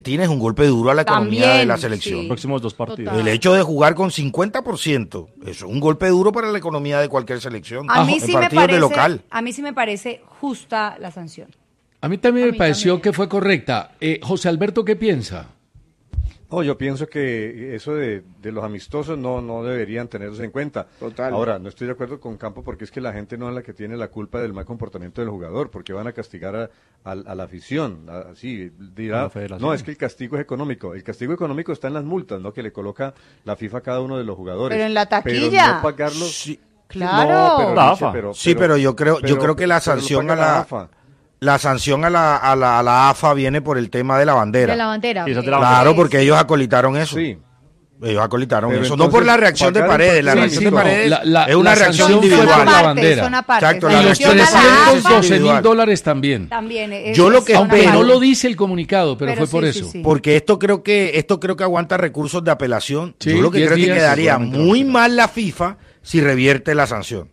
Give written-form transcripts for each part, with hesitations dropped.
Argentina es un golpe duro a la economía También, de la selección. sí. Próximos 2 partidos. El hecho de jugar con 50%, eso es un golpe duro para la economía de cualquier selección. A mí en sí me partidos de local. parece, a mí sí me parece justa la sanción. A mí también A me mí pareció también. que fue correcta. José Alberto, ¿qué piensa? No, yo pienso que eso de los amistosos no deberían tenerse en cuenta. Total. Ahora, no estoy de acuerdo con Campo porque es que la gente no es la que tiene la culpa del mal comportamiento del jugador, porque van a castigar a la afición. Así A dirá, la federación. no, es que el castigo es económico. El castigo económico está en las multas, ¿no? Que le coloca la FIFA a cada uno de los jugadores. Pero en la Pero taquilla. no pagarlo. Sí, Claro. No, pero, La Nietzsche, AFA. pero yo creo que la pero lo sanción paga a la AFA. la sanción a la AFA viene por el tema de la bandera. De la bandera. Sí, esa es de la Claro, bandera. porque ellos acolitaron eso. Sí. Ellos acolitaron Pero eso. No por la entonces, reacción de pagar el Paredes. La partido reacción de amistoso. Paredes es una la reacción sanción fue individual. por la bandera. Son aparte. Exacto, Y la los reacción Sanción a la AFA 312 mil individual. dólares también. También. Yo lo que son Aunque espero- no aparte. lo dice el comunicado, pero fue por sí, eso. sí, sí. Porque esto creo que aguanta recursos de apelación. Sí, Yo lo que 10 creo es que días, quedaría seguramente muy va a mal la FIFA si revierte la sanción.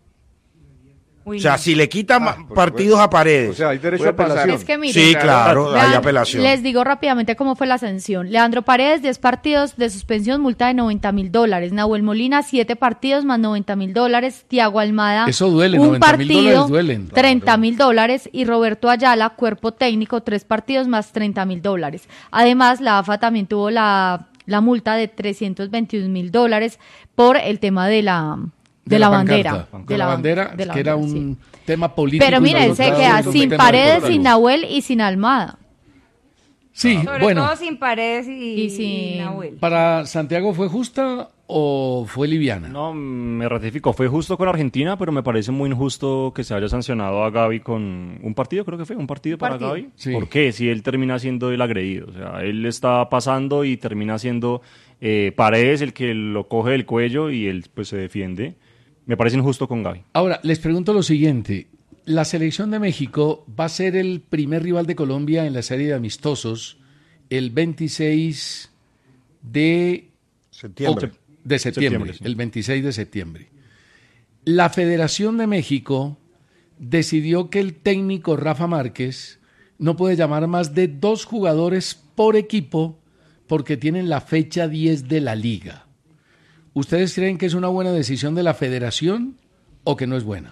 Uy, O sea, no. si le quita por partidos supuesto. a Paredes. O sea, hay derecho Puede a apelación. pasar. Es que mire, Sí, claro, hay vean, apelación. les digo rápidamente cómo fue la sanción. Leandro Paredes, 10 partidos de suspensión, multa de $90,000. Nahuel Molina, 7 partidos más $90,000. Tiago Almada, Eso duele, un $90,000 partido, duelen. $30,000. Y Roberto Ayala, cuerpo técnico, 3 partidos más $30,000. Además, la AFA también tuvo la multa de $321,000 por el tema de la bandera. pancarta. De la bandera, de la que era bandera, un sí. tema político. Pero y miren, no se estaba queda siendo un sin tema Paredes, deportivo. sin Nahuel y sin Almada. Sí, Sobre bueno, todo sin Paredes y sin- Nahuel. ¿para Santiago fue justa o fue liviana? No, me ratifico. Fue justo con Argentina, pero me parece muy injusto que se haya sancionado a Gavi con un partido, creo que fue, un partido para partido. Gavi. Sí. ¿Por qué? Si él termina siendo el agredido. O sea, él está pasando y termina siendo Paredes el que lo coge del cuello y él pues se defiende. Me parece injusto con Gavi. Ahora, les pregunto lo siguiente. La selección de México va a ser el primer rival de Colombia en la serie de amistosos el 26 de Septiembre. de septiembre, Septiembre, sí. el 26 de septiembre. La Federación de México decidió que el técnico Rafa Márquez no puede llamar más de 2 jugadores por equipo porque tienen la fecha 10 de la liga. ¿Ustedes creen que es una buena decisión de la Federación o que no es buena?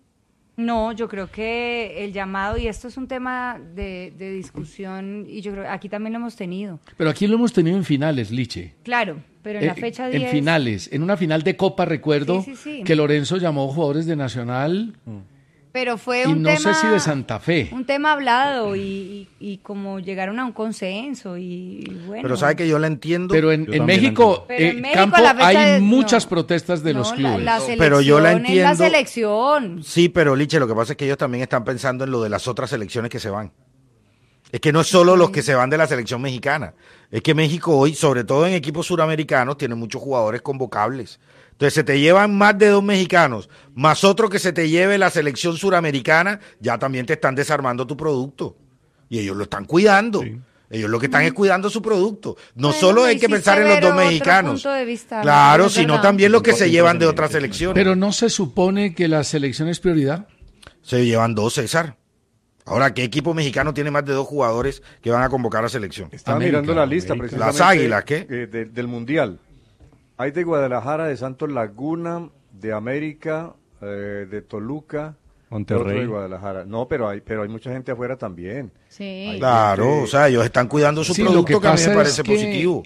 No, yo creo que el llamado, y esto es un tema de discusión, y yo creo que aquí también lo hemos tenido. Pero aquí lo hemos tenido en finales, Liche. Claro, pero en la fecha 10... En finales, en una final de Copa recuerdo Sí, sí, sí. que Lorenzo llamó jugadores de Nacional Pero fue y un no tema... sé si de Santa Fe. Un tema hablado y como llegaron a un consenso y bueno... Pero sabe que yo la entiendo. Pero Yo en también México, Pero en México Campo, la fecha hay de- muchas no. protestas de los No, clubes. La selección Pero yo la es la entiendo. selección. Sí, pero Liche, lo que pasa es que ellos también están pensando en lo de las otras selecciones que se van. Es que no es solo los que se van de la selección mexicana. Es que México hoy, sobre todo en equipos suramericanos, tiene muchos jugadores convocables. Entonces, se te llevan más de 2 mexicanos, más otro que se te lleve la selección suramericana, ya también te están desarmando tu producto. Y ellos lo están cuidando. Sí. Ellos lo que están es cuidando su producto. No Bueno, solo me hay que hiciste pensar en los ver 2 otro mexicanos. punto de vista, Claro, es sino verdad. también los que se Otro llevan de punto otras de vista, selecciones. Pero no se supone que la selección es prioridad. Se llevan 2, César. Ahora, ¿qué equipo mexicano tiene más de 2 jugadores que van a convocar a selección? Estaba América, mirando la lista América. precisamente. Las Águilas, ¿qué? Del Mundial. Hay de Guadalajara, de Santos Laguna, de América, de Toluca. Monterrey. otro de Guadalajara. No, pero hay mucha gente afuera también. Sí. Ay, Claro, gente- o sea, ellos están cuidando su Sí, lo producto, que a mí me pasa parece es que, positivo.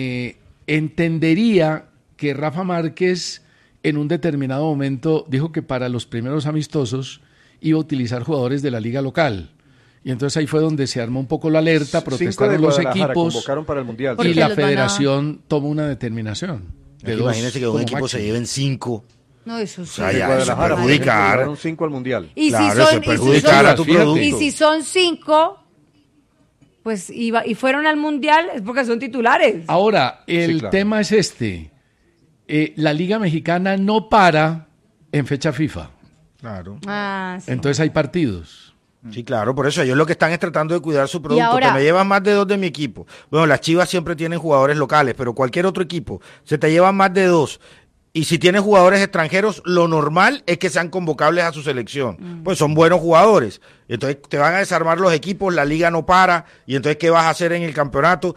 entendería que Rafa Márquez en un determinado momento dijo que para los primeros amistosos iba a utilizar jugadores de la liga local. Y entonces ahí fue donde se armó un poco la alerta, 5 de protestaron los Guadalajara equipos convocaron para el Mundial. Porque y ¿sí? la los van a- federación tomó una determinación. De dos Imagínense que un como equipo se máximo. lleven 5. No, eso sí. sea, De ya, Guadalajara, eso por ejemplo, perjudicar. llevaron 5 al Mundial. Y Claro, si eso son, y si perjudicar a tu son, producto. y si son 5, pues y fueron al mundial, es porque son titulares. Ahora, el Sí, claro. tema es este. La Liga Mexicana no para en fecha FIFA. Claro. Ah, sí. Entonces hay partidos. Sí, claro, por eso ellos lo que están es tratando de cuidar su producto, ahora- que me llevan más de 2 de mi equipo. Bueno, las Chivas siempre tienen jugadores locales, pero cualquier otro equipo, se te llevan más de 2 Y si tienes jugadores extranjeros, lo normal es que sean convocables a su selección. Pues son buenos jugadores. Entonces te van a desarmar los equipos, la liga no para. Y entonces, ¿qué vas a hacer en el campeonato?